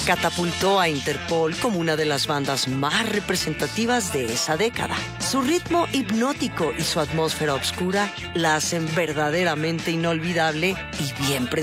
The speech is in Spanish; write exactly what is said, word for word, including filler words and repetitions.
catapultó a Interpol como una de las bandas más representativas de esa década. Su ritmo hipnótico y su atmósfera oscura la hacen verdaderamente inolvidable y bien